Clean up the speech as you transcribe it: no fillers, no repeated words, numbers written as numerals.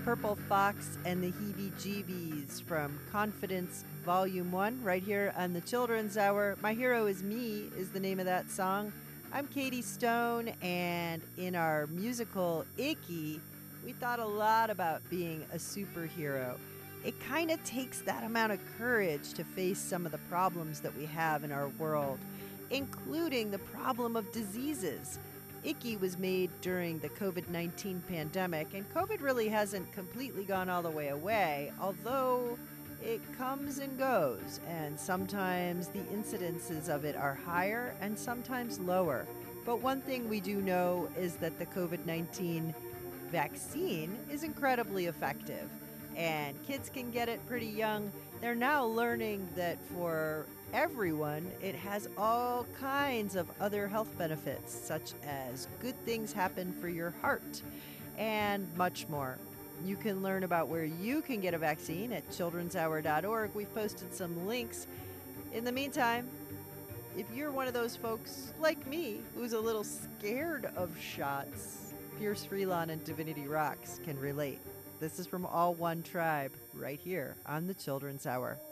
Purple Fox and the Heebie-Jeebies from Confidence Volume 1 right here on the Children's Hour. My Hero Is Me is the name of that song. I'm Katie Stone, and in our musical Icky, we thought a lot about being a superhero. It kind of takes that amount of courage to face some of the problems that we have in our world, including the problem of diseases. Icky was made during the COVID-19 pandemic, and COVID really hasn't completely gone all the way away, although it comes and goes, and sometimes the incidences of it are higher and sometimes lower. But one thing we do know is that the COVID-19 vaccine is incredibly effective, and kids can get it pretty young. They're now learning that for everyone, it has all kinds of other health benefits, such as good things happen for your heart and much more. You can learn about where you can get a vaccine at childrenshour.org. We've posted some links. In the meantime, if you're one of those folks like me who's a little scared of shots, Pierce Freelon and Divinity Rocks can relate. This is from All One Tribe right here on the Children's Hour.